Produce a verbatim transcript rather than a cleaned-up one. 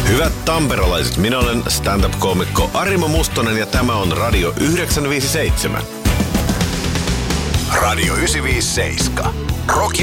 Hyvät tamperalaiset, minä olen stand-up-koomikko Arimo Mustonen ja tämä on Radio yhdeksäntoista viisikymmentäseitsemän. Radio yhdeksäntoista viisikymmentäseitsemän. Rock